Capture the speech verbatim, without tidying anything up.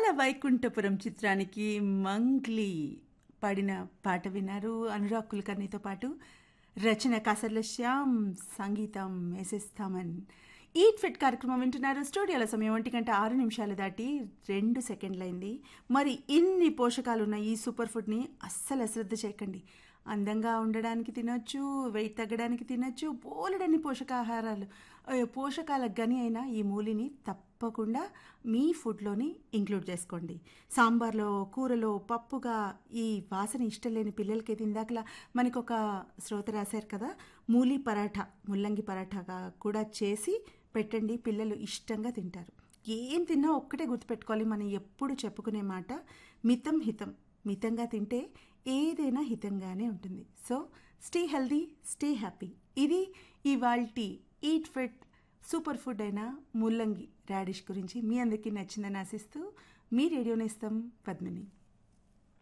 బాల వైకుంఠపురం చిత్రానికి మంగ్లీ పాడిన పాట విన్నారు. అనురాగ్ కులకర్ణితో పాటు రచన కాసర్ల శ్యామ్, సంగీతం ఎస్ఎస్ థమన్. ఈట్ ఫిట్ కార్యక్రమం వింటున్నారు. స్టూడియోల సమయం ఒంటి గంట ఆరు నిమిషాలు దాటి రెండు సెకండ్లైంది. మరి ఇన్ని పోషకాలు ఉన్న ఈ సూపర్ ఫుడ్ని అస్సలు అశ్రద్ధ చేయకండి. అందంగా ఉండడానికి తినొచ్చు, వెయిట్ తగ్గడానికి తినొచ్చు, బోలెడన్ని పోషకాహారాలు పోషకాల గని అయిన ఈ మూలిని తప్పకుండా మీ ఫుడ్లోని ఇంక్లూడ్ చేసుకోండి. సాంబార్లో, కూరలో, పప్పుగా ఈ వాసన ఇష్టం లేని పిల్లలకి ఇందాకలా మనకు ఒక శ్రోత రాశారు కదా, మూలి పరాఠా, ముల్లంగి పరాఠాగా కూడా చేసి పెట్టండి. పిల్లలు ఇష్టంగా తింటారు. ఏం తిన్నా ఒక్కటే గుర్తుపెట్టుకోవాలి, మనం ఎప్పుడు చెప్పుకునే మాట మితం హితం. మితంగా తింటే ఏదైనా హితంగానే ఉంటుంది. So stay healthy, stay happy. ఇది ఇవాల్టి ఈట్ ఫిట్ సూపర్ ఫుడ్ అయిన ముల్లంగి రాడిష్ గురించి మీ అందరికీ నచ్చిందని ఆశిస్తూ మీ రేడియో నేస్తం పద్మిని.